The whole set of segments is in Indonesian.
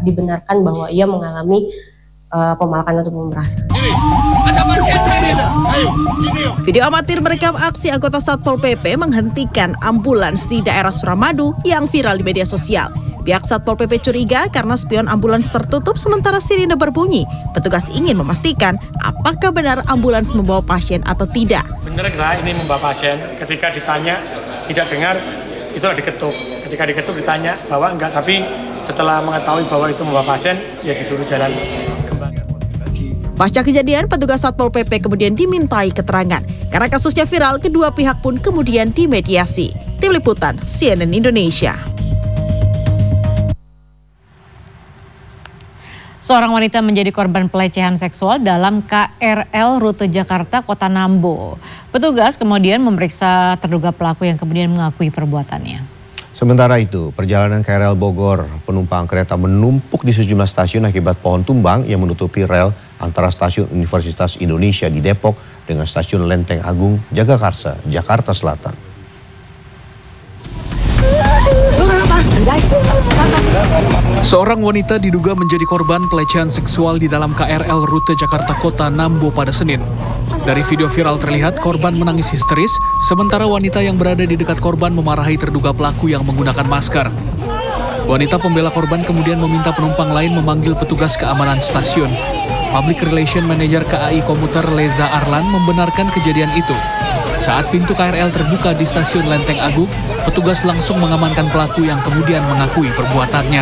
dibenarkan bahwa ia mengalami pemalakan atau pemerasan. Video amatir merekam aksi anggota Satpol PP menghentikan ambulans di daerah Suramadu yang viral di media sosial. Pihak Satpol PP curiga karena spion ambulans tertutup sementara sirine berbunyi. Petugas ingin memastikan apakah benar ambulans membawa pasien atau tidak. Benar nggak ini membawa pasien? Ketika ditanya tidak dengar, itulah diketuk. Ketika diketuk ditanya bahwa enggak, tapi setelah mengetahui bahwa itu membawa pasien, ya disuruh jalan kembali. Pasca kejadian, petugas Satpol PP kemudian dimintai keterangan. Karena kasusnya viral, kedua pihak pun kemudian dimediasi. Tim Liputan, CNN Indonesia. Seorang wanita menjadi korban pelecehan seksual dalam KRL rute Jakarta Kota Nambo. Petugas kemudian memeriksa terduga pelaku yang kemudian mengakui perbuatannya. Sementara itu, perjalanan KRL Bogor, penumpang kereta menumpuk di sejumlah stasiun akibat pohon tumbang yang menutupi rel antara stasiun Universitas Indonesia di Depok dengan stasiun Lenteng Agung, Jagakarsa, Jakarta Selatan. Seorang wanita diduga menjadi korban pelecehan seksual di dalam KRL rute Jakarta Kota Nambo pada Senin. Dari video viral terlihat korban menangis histeris, sementara wanita yang berada di dekat korban memarahi terduga pelaku yang menggunakan masker. Wanita pembela korban kemudian meminta penumpang lain memanggil petugas keamanan stasiun. Public Relation Manager KAI Komuter Leza Arlan membenarkan kejadian itu. Saat pintu KRL terbuka di stasiun Lenteng Agung, petugas langsung mengamankan pelaku yang kemudian mengakui perbuatannya.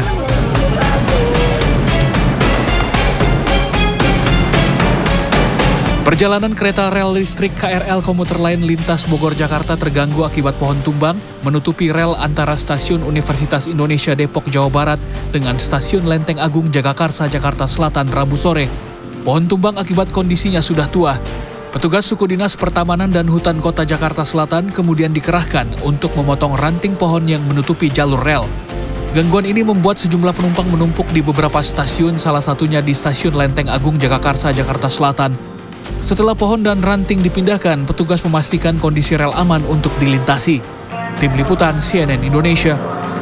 Perjalanan kereta rel listrik KRL komuter lain lintas Bogor Jakarta terganggu akibat pohon tumbang menutupi rel antara stasiun Universitas Indonesia Depok Jawa Barat dengan stasiun Lenteng Agung Jagakarsa Jakarta Selatan Rabu sore. Pohon tumbang akibat kondisinya sudah tua. Petugas suku dinas pertamanan dan hutan kota Jakarta Selatan kemudian dikerahkan untuk memotong ranting pohon yang menutupi jalur rel. Gangguan ini membuat sejumlah penumpang menumpuk di beberapa stasiun, salah satunya di stasiun Lenteng Agung Jagakarsa Jakarta Selatan. Setelah pohon dan ranting dipindahkan, petugas memastikan kondisi rel aman untuk dilintasi. Tim Liputan CNN Indonesia.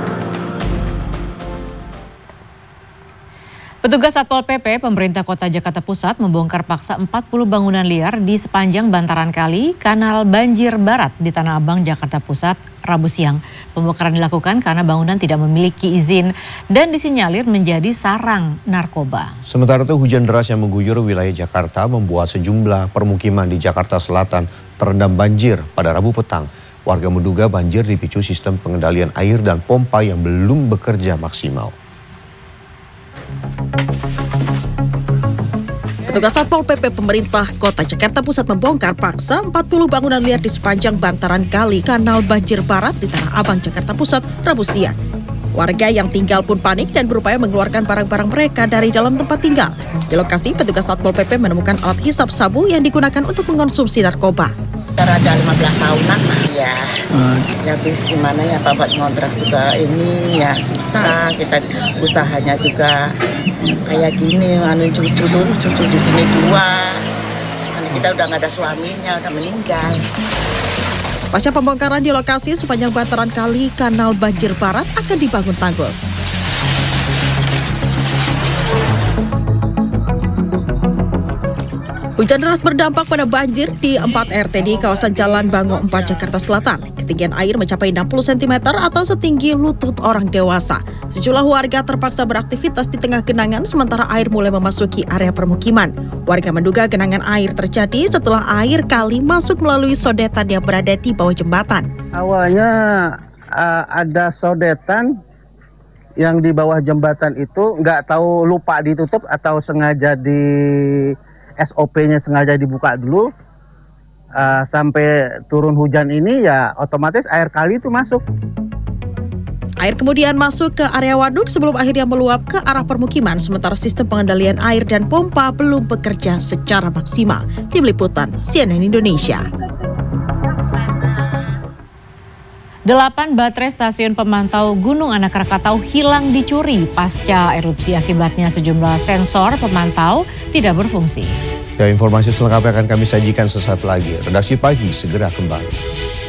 Petugas Satpol PP pemerintah Kota Jakarta Pusat membongkar paksa 40 bangunan liar di sepanjang bantaran kali Kanal Banjir Barat di Tanah Abang, Jakarta Pusat, Rabu siang. Pembongkaran dilakukan karena bangunan tidak memiliki izin dan disinyalir menjadi sarang narkoba. Sementara itu hujan deras yang mengguyur wilayah Jakarta membuat sejumlah permukiman di Jakarta Selatan terendam banjir pada Rabu petang. Warga menduga banjir dipicu sistem pengendalian air dan pompa yang belum bekerja maksimal. Petugas Satpol PP pemerintah Kota Jakarta Pusat membongkar paksa 40 bangunan liar di sepanjang bantaran kali Kanal Banjir Barat di Tanah Abang, Jakarta Pusat, Rabu siang. Warga yang tinggal pun panik dan berupaya mengeluarkan barang-barang mereka dari dalam tempat tinggal. Di lokasi, petugas Satpol PP menemukan alat hisap sabu yang digunakan untuk mengkonsumsi narkoba. Ada 15 tahunan lah ya. Ya bis gimana ya Pak, buat ngontrak juga ini ya susah. Kita usahanya juga kayak gini, cucu di sini 2. Karena kita udah nggak ada suaminya, udah meninggal. Pasca pembongkaran di lokasi, sepanjang bantaran kali Kanal Banjir Barat akan dibangun tanggul. Hujan deras berdampak pada banjir di 4 RT di kawasan Jalan Bango 4 Jakarta Selatan. Ketinggian air mencapai 60 cm atau setinggi lutut orang dewasa. Sejumlah warga terpaksa beraktivitas di tengah genangan sementara air mulai memasuki area permukiman. Warga menduga genangan air terjadi setelah air kali masuk melalui sodetan yang berada di bawah jembatan. Awalnya ada sodetan yang di bawah jembatan itu, nggak tahu lupa ditutup atau sengaja SOP-nya sengaja dibuka dulu, sampai turun hujan ini ya otomatis air kali itu masuk. Air kemudian masuk ke area waduk sebelum akhirnya meluap ke arah permukiman, sementara sistem pengendalian air dan pompa belum bekerja secara maksimal. Tim Liputan CNN Indonesia. 8 baterai stasiun pemantau Gunung Anak Krakatau hilang dicuri pasca erupsi, akibatnya sejumlah sensor pemantau tidak berfungsi. Ya, informasi selengkapnya akan kami sajikan sesaat lagi. Redaksi Pagi segera kembali.